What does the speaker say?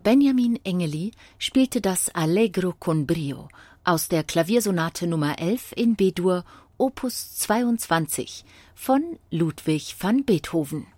Benjamin Engeli spielte das Allegro con brio aus der Klaviersonate Nummer 11 in B-Dur, Opus 22 von Ludwig van Beethoven.